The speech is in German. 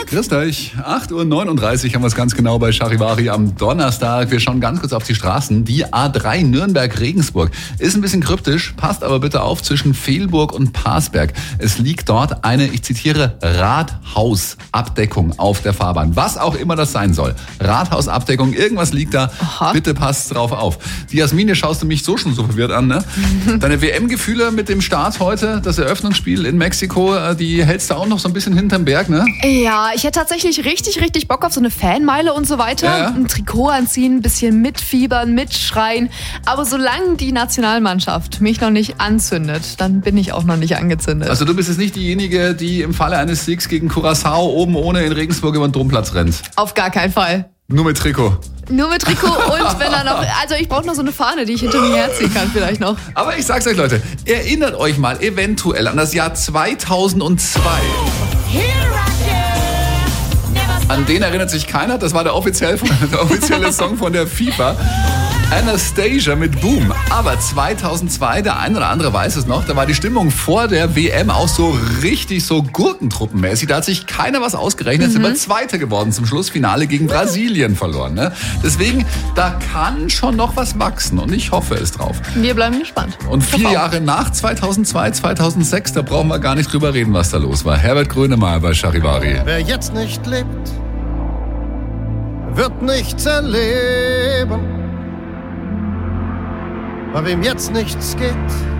Grüßt euch. 8:39 Uhr haben wir es ganz genau bei Charivari am Donnerstag. Wir schauen ganz kurz auf die Straßen. Die A3 Nürnberg-Regensburg ist ein bisschen kryptisch, passt aber bitte auf, zwischen Vehlburg und Parsberg. Es liegt dort eine, ich zitiere, Rathausabdeckung auf der Fahrbahn. Was auch immer das sein soll. Rathausabdeckung, irgendwas liegt da. Aha. Bitte passt drauf auf. Die Jasmine, schaust du mich so schon so verwirrt an, ne? Deine WM-Gefühle mit dem Start heute, das Eröffnungsspiel in Mexiko, die hältst du auch noch so ein bisschen hinterm Berg, ne? Ja, ich hätte tatsächlich richtig Bock auf so eine Fanmeile und so weiter. Ja. Ein Trikot anziehen, ein bisschen mitfiebern, mitschreien. Aber solange die Nationalmannschaft mich noch nicht anzündet, dann bin ich auch noch nicht angezündet. Also du bist jetzt nicht diejenige, die im Falle eines Siegs gegen Curaçao oben ohne in Regensburg über den Domplatz rennt. Auf gar keinen Fall. Nur mit Trikot. Nur mit Trikot und wenn dann noch, also ich brauche noch so eine Fahne, die ich hinter mir herziehen kann vielleicht noch. Aber ich sag's euch, Leute, erinnert euch mal eventuell an das Jahr 2002. An den erinnert sich keiner, das war der offizielle Song von der FIFA. Anastasia mit Boom. Aber 2002, der ein oder andere weiß es noch, da war die Stimmung vor der WM auch so richtig so gurkentruppenmäßig. Da hat sich keiner was ausgerechnet. Sind wir Zweiter geworden zum Schlussfinale gegen Brasilien verloren. Ne? Deswegen, da kann schon noch was wachsen und ich hoffe es drauf. Wir bleiben gespannt. Und 4 Jahre nach 2002, 2006, da brauchen wir gar nicht drüber reden, was da los war. Herbert Grönemeyer bei Charivari. Wer jetzt nicht lebt, wird nichts erleben. Bei wem jetzt nichts geht,